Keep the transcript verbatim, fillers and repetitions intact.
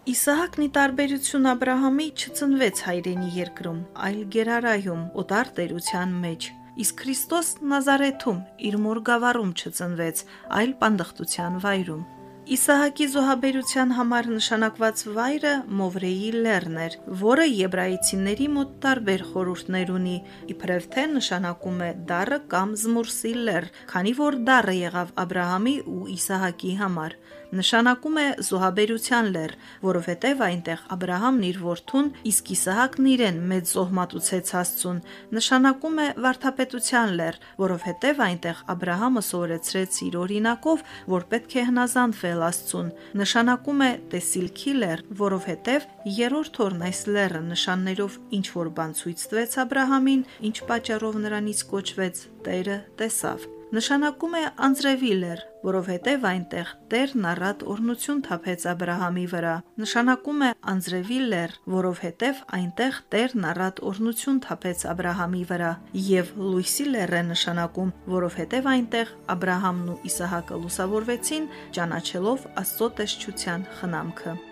Իսահակն ի տարբերություն Աբրահամի չծնվեց հայրենի երկրում, այլ Գերարայում, օտար տերության մեջ, իսկ Քրիստոս Նազարեթում իր մոր գավառում չծնվեց, այլ պանդխտության վայրում։ Իսահակի զոհաբերության համար նշանակված վայրը Մովրեի լեռն էր, որը եբրայեցիների մոտ տարբեր խորհուրդներ ունի, իբրև թե նշանակում է դառը կամ զմուրսի լեռ, քանի որ դառը եղավ Աբրահամի ու Իսահակի համար։ Նշանակում է զոհաբերության լեռ, որովհետև այնտեղ Աբրահամն իր որդուն, իսկ Իսահակն իրեն մեծ զոհ մատուցեց Աստծուն։ Նշանակում է վարդապետության լեռ, որովհետև այնտեղ Աբրահամը սովորեցրեց իր օրինակով, որ պետք է հնազանդվել Աստծուն։ Նշանակում է տեսիլքի լեռ, որովհետև երրորդ օրն այս լեռը նշաններով ինչ որ բան ցույց տվեց Աբրահամին, ինչ պատճառով նրանից կոչվեց Տերը տեսավ։ Նշանակում է անձրևի լեռ, որովհետև այնտեղ Տերն առատ օրհնություն թափեց Աբրահամի վրա։ Նշանակում է անձրևի լեռ, որովհետև այնտեղ Տերն առատ օրհնություն թափեց Աբրահամի վրա։ Եվ լույսի լեռ է նշանակում, որովհետև այնտեղ Աբրահամն ու Իսահակը լուսավորվեցին, ճանաչելով Աստծո տեսչության խնամքը։